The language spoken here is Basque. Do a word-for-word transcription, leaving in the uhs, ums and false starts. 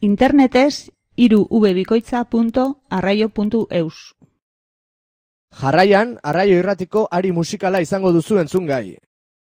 Internetez hiru w bikoitza puntu arraio puntu eus. Jarraian, Arraio Irratiko ari musikala izango duzu entzungai.